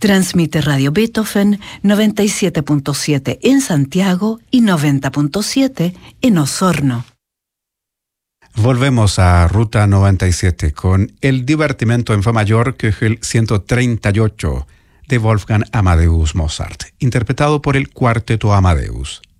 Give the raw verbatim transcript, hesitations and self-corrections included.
Transmite Radio Beethoven noventa y siete punto siete en Santiago y noventa punto siete en Osorno. Volvemos a Ruta noventa y siete con el divertimento en Fa mayor, Köchel ciento treinta y ocho, de Wolfgang Amadeus Mozart, interpretado por el Cuarteto Amadeus.